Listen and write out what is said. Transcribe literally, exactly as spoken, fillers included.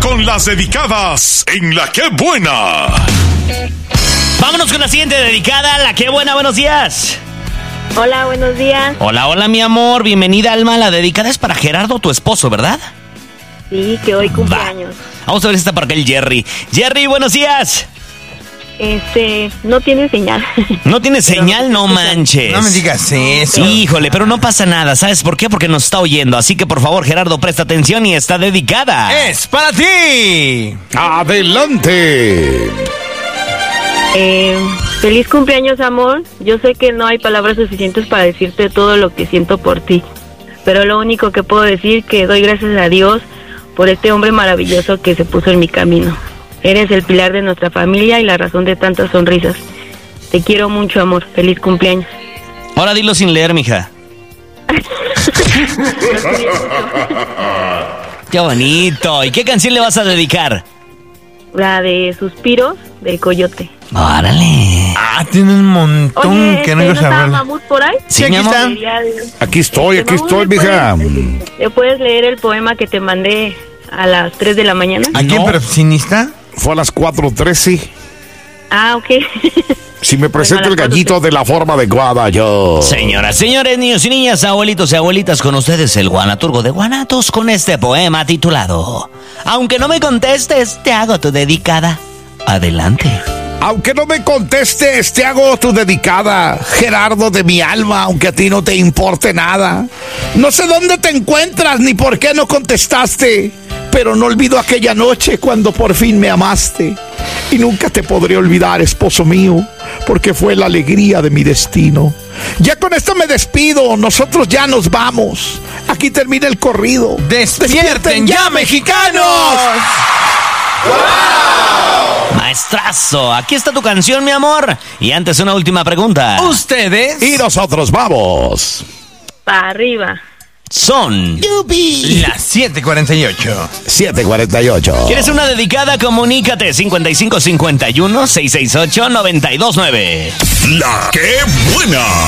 con las dedicadas en La Qué Buena. Vámonos con la siguiente dedicada, La Qué Buena. Buenos días. Hola, buenos días. Hola, hola, mi amor. Bienvenida, Alma. La dedicada es para Gerardo, tu esposo, ¿verdad? Sí, que hoy cumpleaños. Va. Vamos a ver si está por acá el Jerry. Jerry, buenos días. Este, no tiene señal. No tiene señal, no manches. No me digas eso. Híjole, pero no pasa nada. ¿Sabes por qué? Porque nos está oyendo. Así que, por favor, Gerardo, presta atención y está dedicada. ¡Es para ti! ¡Adelante! Eh, feliz cumpleaños, amor. Yo sé que no hay palabras suficientes para decirte todo lo que siento por ti, pero lo único que puedo decir es que doy gracias a Dios por este hombre maravilloso que se puso en mi camino. Eres el pilar de nuestra familia y la razón de tantas sonrisas. Te quiero mucho, amor. Feliz cumpleaños. Ahora dilo sin leer, mija. Qué bonito. ¿Y qué canción le vas a dedicar? La de Suspiros del Coyote. Órale. Ah, tiene un montón Oye, que este, no ¿no ibas a estaba hablar. Mamut por ahí? Sí, aquí mi amor. está. Quería- Aquí estoy, aquí Mamut, estoy, ¿le mija. puedes- ¿Le puedes leer el poema que te mandé a las tres de la mañana? ¿A quién, No. pero sin está? Fue a las cuatro trece. Ah, ok. Si me presento Bueno, el a las gallito de la forma adecuada, yo. Señoras, señores, niños y niñas, abuelitos y abuelitas, con ustedes el Guanaturgo de Guanatos con este poema titulado Aunque no me contestes, te hago tu dedicada. Adelante. Aunque no me contestes, te hago tu dedicada, Gerardo de mi alma, aunque a ti no te importe nada. No sé dónde te encuentras ni por qué no contestaste, pero no olvido aquella noche cuando por fin me amaste. Y nunca te podré olvidar, esposo mío, porque fue la alegría de mi destino. Ya con esto me despido, nosotros ya nos vamos. Aquí termina el corrido. ¡Despierten ya, mexicanos! Maestrazo, aquí está tu canción, mi amor. Y antes una última pregunta. Ustedes Y nosotros vamos. Para arriba. Son... las siete cuarenta y ocho. siete cuarenta y ocho. ¿Quieres una dedicada? Comunícate cincuenta y cinco cincuenta y uno, seiscientos sesenta y ocho, noventa y dos nueve. La Qué Buena.